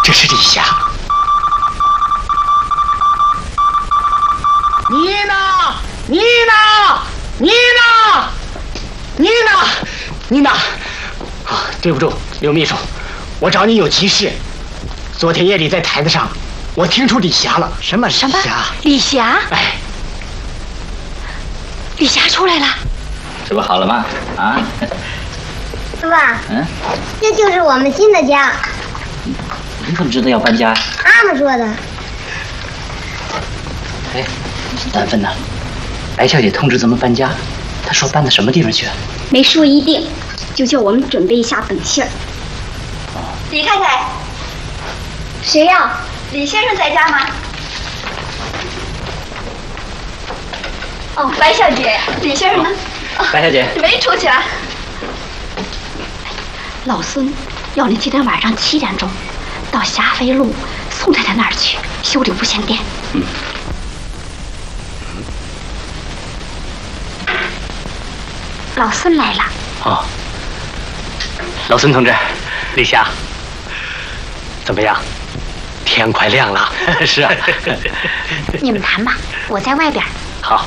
这是李霞。妮娜，妮娜，妮娜，妮娜，妮娜！啊，对不住，刘秘书，我找你有急事。昨天夜里在台子上，我听出李霞了。什么李霞？ 李霞？ 哎， 李霞出来了。 这不好了吗？啊？ 爸，这就是我们新的家。 你怎么知道要搬家？ 妈妈说的。 哎，丹芬呢？白小姐通知咱们搬家，她说搬到什么地方去？ 没说一定，就叫我们准备一下等信儿。 李太太， 谁呀？ 李先生在家吗？哦，白小姐，李先生呢？ 白小姐， 没出去啊。 老孙要你今天晚上7点钟到霞飞路宋太太那儿去修理无线电。老孙来了。 哦，老孙同志，李霞，怎么样？天快亮了。是啊。 你们谈吧，我在外边。 好。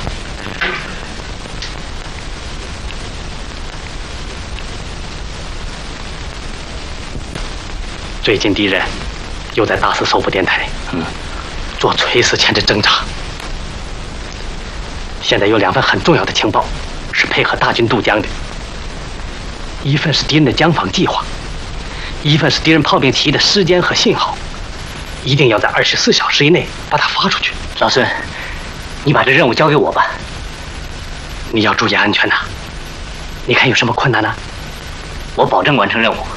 最近敌人又在大肆搜捕电台，做垂死前的侦查。现在有2份很重要的情报，是配合大军渡江的。一份是敌人的江防计划，一份是敌人炮兵起义的时间和信号，一定要在24小时以内把它发出去。 老孙，你把这任务交给我吧。 你要注意安全呐。你看有什么困难呢？ 我保证完成任务。